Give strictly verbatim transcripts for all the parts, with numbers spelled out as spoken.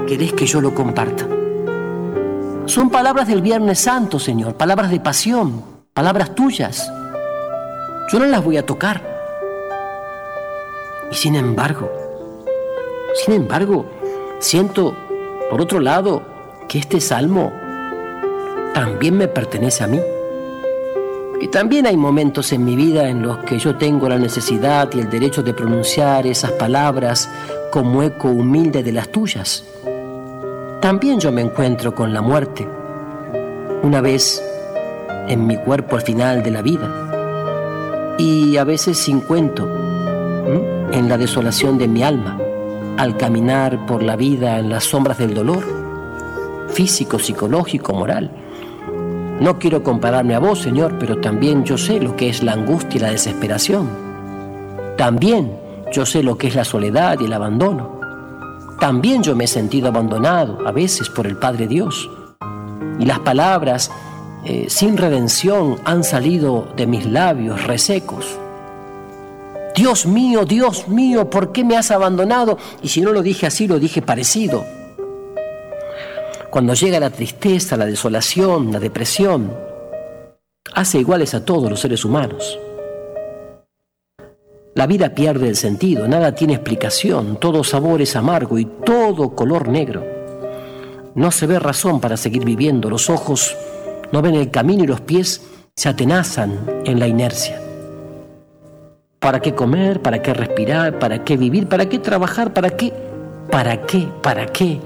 querés que yo lo comparta? Son palabras del Viernes Santo, Señor, palabras de pasión, palabras tuyas. Yo no las voy a tocar. Y sin embargo, sin embargo, siento, por otro lado, que este salmo también me pertenece a mí. Que también hay momentos en mi vida en los que yo tengo la necesidad y el derecho de pronunciar esas palabras como eco humilde de las tuyas. También yo me encuentro con la muerte, una vez en mi cuerpo al final de la vida, y a veces sin cuento, ¿m? en la desolación de mi alma, al caminar por la vida en las sombras del dolor, físico, psicológico, moral. No quiero compararme a vos, Señor, pero también yo sé lo que es la angustia y la desesperación. También yo sé lo que es la soledad y el abandono. También yo me he sentido abandonado, a veces por el Padre Dios. Y las palabras eh, sin redención han salido de mis labios resecos. Dios mío, Dios mío, ¿por qué me has abandonado? Y si no lo dije así, lo dije parecido. Cuando llega la tristeza, la desolación, la depresión, hace iguales a todos los seres humanos. La vida pierde el sentido, nada tiene explicación, todo sabor es amargo y todo color negro. No se ve razón para seguir viviendo, los ojos no ven el camino y los pies se atenazan en la inercia. ¿Para qué comer? ¿Para qué respirar? ¿Para qué vivir? ¿Para qué trabajar? ¿Para qué? ¿Para qué? ¿Para qué?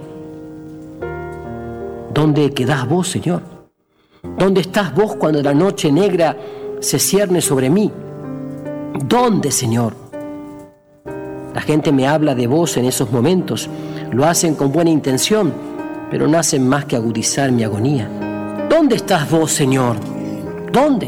¿Dónde quedás vos, Señor? ¿Dónde estás vos cuando la noche negra se cierne sobre mí? ¿Dónde, Señor? La gente me habla de vos en esos momentos. Lo hacen con buena intención, pero no hacen más que agudizar mi agonía. ¿Dónde estás vos, Señor? ¿Dónde?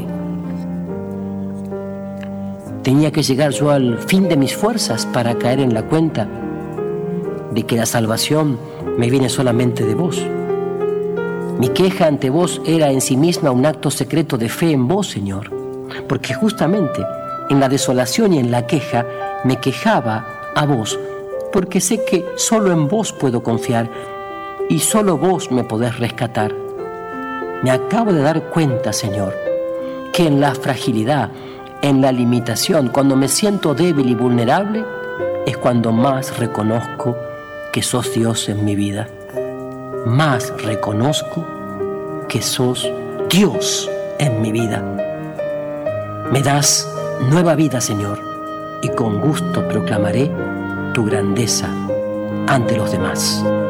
Tenía que llegar yo al fin de mis fuerzas para caer en la cuenta de que la salvación me viene solamente de vos. Mi queja ante vos era en sí misma un acto secreto de fe en vos, Señor, porque justamente en la desolación y en la queja me quejaba a vos, porque sé que solo en vos puedo confiar y solo vos me podés rescatar. Me acabo de dar cuenta, Señor, que en la fragilidad, en la limitación, cuando me siento débil y vulnerable, es cuando más reconozco que sos Dios en mi vida. Más reconozco que sos Dios en mi vida. Me das nueva vida, Señor, y con gusto proclamaré tu grandeza ante los demás.